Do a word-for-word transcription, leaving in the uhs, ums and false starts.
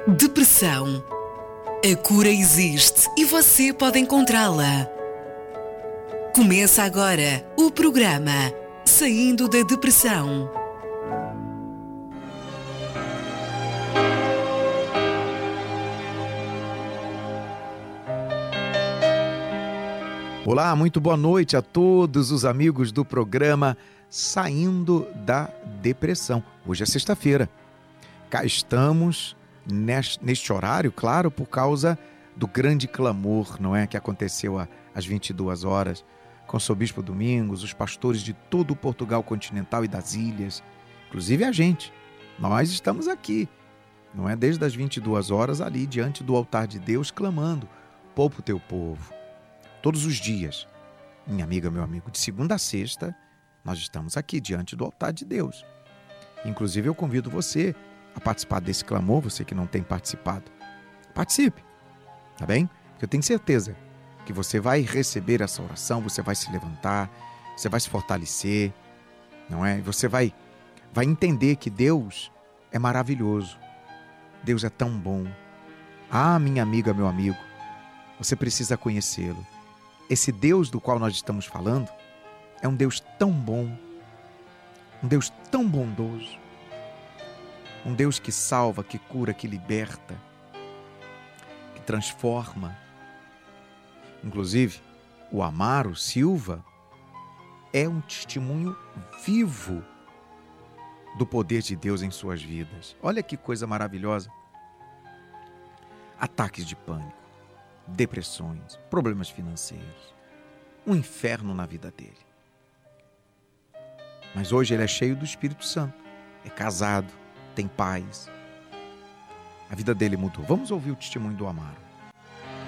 Depressão. A cura existe e você pode encontrá-la. Começa agora o programa Saindo da Depressão. Olá, muito boa noite a todos os amigos do programa Saindo da Depressão. Hoje é sexta-feira. Cá estamos neste horário, claro, por causa do grande clamor, não é, que aconteceu às vinte e duas horas, com o seu Bispo Domingos, os pastores de todo o Portugal continental e das ilhas, inclusive a gente. Nós estamos aqui, não é, desde as vinte e duas horas ali diante do altar de Deus, clamando: poupa o teu povo. Todos os dias, minha amiga, meu amigo, de segunda a sexta, nós estamos aqui diante do altar de Deus. Inclusive, eu convido você a participar desse clamor, você que não tem participado. Participe, tá bem? Porque eu tenho certeza que você vai receber essa oração, você vai se levantar, você vai se fortalecer, não é? Você vai, vai entender que Deus é maravilhoso. Deus é tão bom. Ah, minha amiga, meu amigo, você precisa conhecê-lo. Esse Deus do qual nós estamos falando é um Deus tão bom, um Deus tão bondoso, um Deus que salva, que cura, que liberta, que transforma. Inclusive, o Amaro Silva é um testemunho vivo do poder de Deus em suas vidas. Olha que coisa maravilhosa. Ataques de pânico, depressões, problemas financeiros, um inferno na vida dele. Mas hoje ele é cheio do Espírito Santo, é casado, tem paz. A vida dele mudou. Vamos ouvir o testemunho do Amaro.